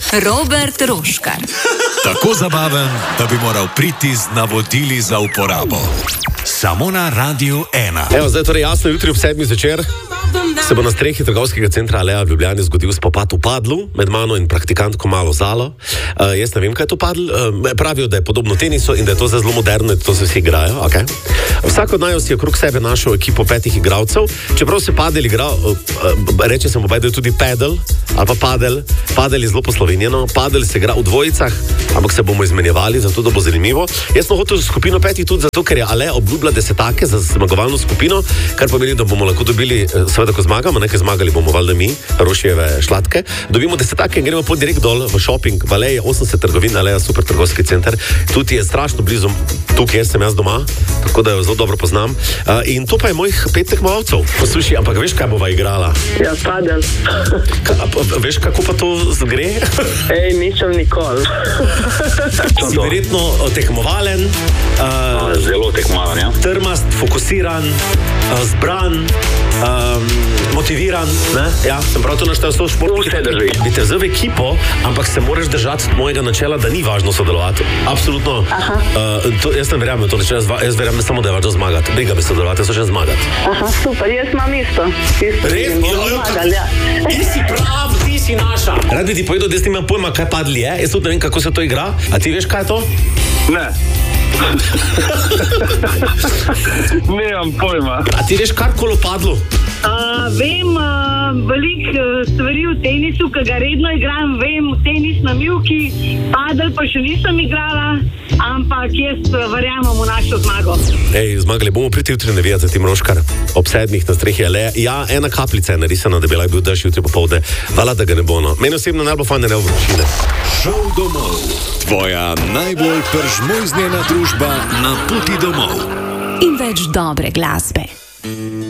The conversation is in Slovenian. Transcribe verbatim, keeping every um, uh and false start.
Robert Roškar. Tako zabaven, da bi moral priti z navodili za uporabo. Samo na Radiu ena. Evo, zdaj torej jasno, jutri ob sedmih zvečer se bo na strehi trgovskega centra Aleja v Ljubljani zgodil spopad v Padlu med mano in praktikantko Malo Zalo. Uh, jaz ne vem, kaj je to Padl. Uh, pravijo, da je podobno tenisu in da je to zdaj zelo moderno in da to se vsi igrajo. Okay. Vsak od naju si je okrog sebe našel ekipo petih igralcev. Čeprav se Padel igra, uh, uh, reče se mu pa, da je tudi pedel ali pa padel. Padel je zelo poslovenjeno. Padel se igra v dvojicah, ampak se bomo izmenjevali, zato da bo zanimivo. Jaz sem hotel skupino petih tudi zato, ker je Aleja obljubila desetake za zmagovalno skupino, kar pomeni, da bomo lahko dobili, seveda, ko zmagamo, nekaj zmagali bomo valjda mi, Rošijeve šlatke. Dobimo desetake in gremo pod direkt dol v shopping v Aleji, osemdeset trgovin, Aleja, super trgovski center. Tudi je strašno blizu, tukaj jaz sem jaz doma, tako da jo zelo dobro poznam. Uh, in to pa je mojih pet tekmovalcev. Poslušaj, ampak veš, kaj bova igrala? Ja, Padel. Veš, kako pa to gre? Ej, nisem nikoli. Si verjetno tekmovalen, uh, Zelo tekmovalen, ja. trmast, fokusiran, uh, zbran, um, motiviran, ne? Ja, sem prav to naštel s to športno. Vse drži. Bi te vzel v ekipo, ampak se moraš držati mojega načela, da ni važno sodelovati. Absolutno. Uh, to, jaz ne verjamem to načelo, jaz verjamem samo, da je važno zmagati. Briga me sodelovati, jaz hočem zmagati. Aha, super, jaz imam isto. isto Res? bomo zmagali, ja. Ti si prav, ti si naša. Rad bi ti povedal, da jaz nimam pojma, kaj Padli je. Jaz tudi ne vem, kako se to igra. A ti veš, kaj je to? Ne. Nemam pojma. A ti veš karkoli o Padlu? Uh, vem uh, veliko uh, stvari v tenisu, ki ga redno igram, vem tenis na mivki, padel pa še nisem igrala, ampak jaz uh, verjamem v našo zmago. Ej, zmagali bomo, priti jutri navijati za Tim Roškar ob sedmih na strehi Aleja. Ja, ena kapljica je narisana, da bi lahko bil dež jutri popovdne. Hvala, da ga ne bo. No. Meni osebno najbolj fajn, da ne bo vročine. Šov domov. Tvoja najbolj pržmojznjena družba na poti domov. In več dobre glasbe.